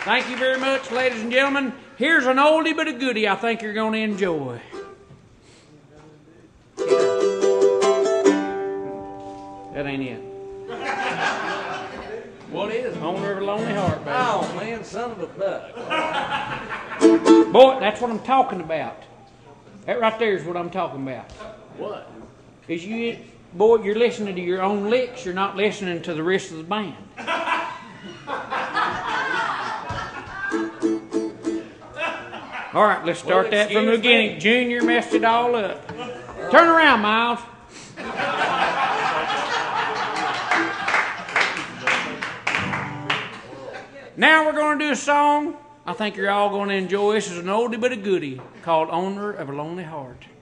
Thank you very much, ladies and gentlemen. Here's an oldie but a goodie I think you're going to enjoy. That ain't it. What is it? Owner of a Lonely Heart, baby. Oh, man, son of a duck. Boy, that's what I'm talking about. That right there is what I'm talking about. What? Is you, boy, you're listening to your own licks. You're not listening to the rest of the band. All right, let's start that from the beginning. Junior messed it all up. Turn around, Miles. Now we're going to do a song I think you're all going to enjoy. This is an oldie but a goodie called Owner of a Lonely Heart.